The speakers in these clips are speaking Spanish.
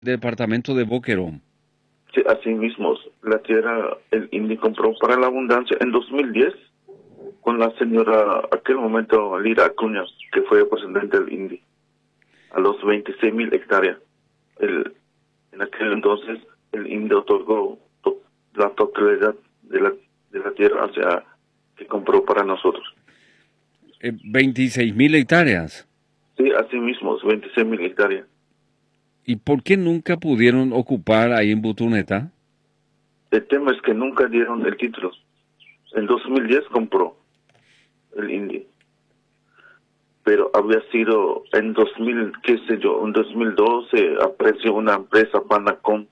departamento de Boquerón. Sí, así mismo, la tierra el INDI compró para la abundancia en 2010 con la señora, aquel momento, Lira Acuña, que fue presidente del INDI, a los 26.000 hectáreas. En aquel entonces, el INDI otorgó la totalidad de la tierra hacia que compró para nosotros. 26.000 hectáreas. Sí, así mismo, 26.000 hectáreas. ¿Y por qué nunca pudieron ocupar ahí en Butuneta? El tema es que nunca dieron el título. En 2010 compró el INDI, pero había sido en 2000, qué sé yo, en 2012 apareció una empresa Panacom.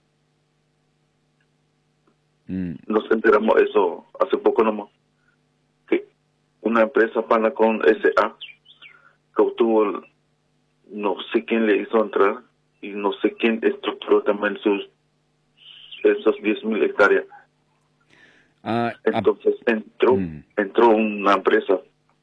Nos enteramos eso hace poco nomás, que una empresa Panacom S.A. que obtuvo, no sé quién le hizo entrar y no sé quién estructuró también esos 10.000 hectáreas. Entonces entró una empresa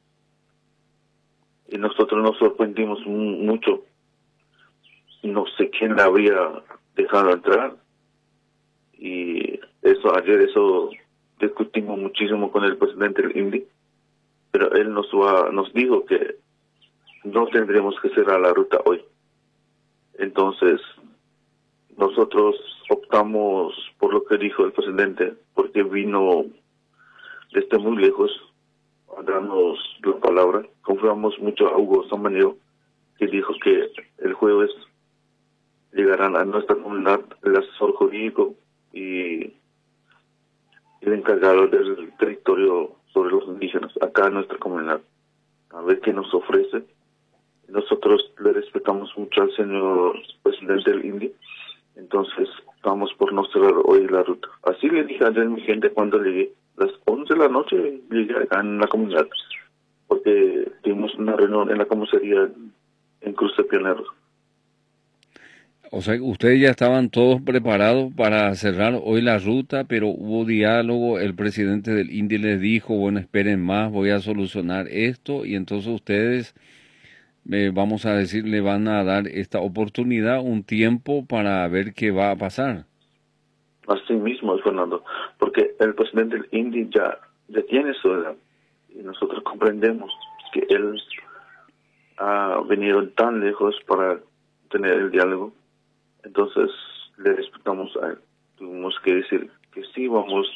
y nosotros nos sorprendimos mucho. No sé quién la habría dejado entrar y ayer discutimos muchísimo con el presidente del INDI, pero él nos dijo que no tendríamos que cerrar la ruta hoy. Entonces nosotros optamos por lo que dijo el presidente, porque vino desde muy lejos a darnos la palabra. Confiamos mucho a Hugo Samaniego, que dijo que el jueves llegarán a nuestra comunidad el asesor jurídico y el encargado del territorio sobre los indígenas, acá en nuestra comunidad, a ver qué nos ofrece. Nosotros le respetamos mucho al señor presidente del INDI, entonces vamos por no cerrar hoy la ruta. Así le dije ayer a mi gente cuando llegué, las 11 de la noche llegué acá en la comunidad, porque tuvimos una reunión en la comisaría en Cruz de Pioneros. O sea, ustedes ya estaban todos preparados para cerrar hoy la ruta, pero hubo diálogo, el presidente del INDI les dijo, bueno, esperen más, voy a solucionar esto, y entonces ustedes, vamos a decir, le van a dar esta oportunidad, un tiempo para ver qué va a pasar. Así mismo, Fernando, porque el presidente del INDI ya tiene su edad, y nosotros comprendemos que él ha venido tan lejos para tener el diálogo. Entonces le respetamos a él. Tuvimos que decir que sí, vamos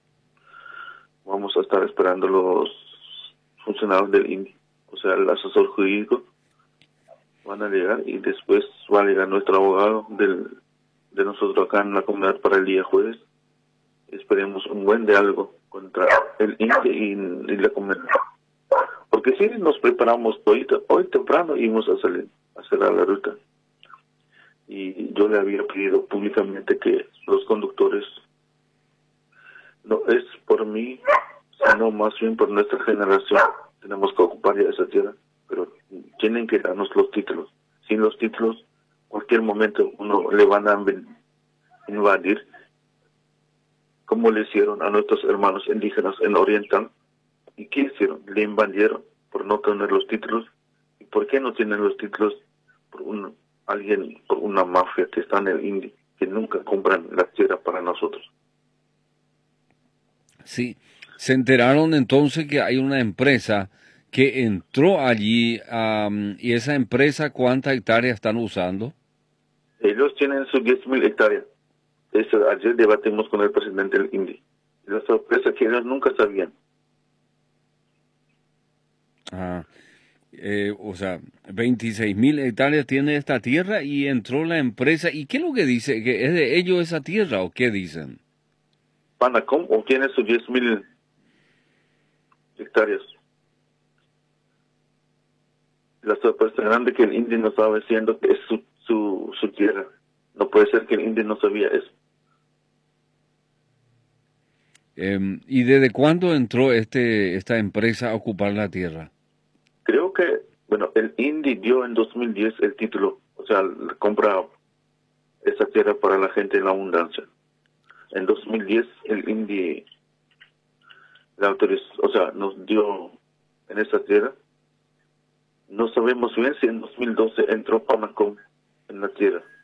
a estar esperando los funcionarios del INDI, o sea, el asesor jurídico, van a llegar y después va a llegar nuestro abogado de nosotros acá en la comunidad para el día jueves. Esperemos un buen diálogo contra el INDI y la comunidad. Porque si nos preparamos hoy temprano íbamos a salir a cerrar la ruta. Y yo le había pedido públicamente que los conductores, no es por mí, sino más bien por nuestra generación, tenemos que ocupar ya esa tierra, pero tienen que darnos los títulos. Sin los títulos, cualquier momento uno le van a invadir, como le hicieron a nuestros hermanos indígenas en Oriental. ¿Y qué hicieron? Le invadieron por no tener los títulos. ¿Y por qué no tienen los títulos? Por una mafia que está en el INDI, que nunca compran la tierra para nosotros. Sí, se enteraron entonces que hay una empresa que entró allí, y esa empresa, ¿cuántas hectáreas están usando? Ellos tienen sus 10.000 hectáreas. Ayer debatimos con el presidente del INDI. La sorpresa que ellos nunca sabían. O sea, 26.000 hectáreas tiene esta tierra y entró la empresa. ¿Y qué es lo que dice? ¿Que es de ellos esa tierra o qué dicen? Panacom obtiene sus 10.000 hectáreas. La sorpresa grande que el INDI nos estaba diciendo que es su tierra. No puede ser que el INDI no sabía eso. ¿Y desde cuándo entró esta empresa a ocupar la tierra? Creo que, bueno, el INDI dio en 2010 el título, o sea, compra esa tierra para la gente en la abundancia. En 2010 el INDI la autorizó, o sea, nos dio en esa tierra. No sabemos bien si en 2012 entró Panacom en la tierra.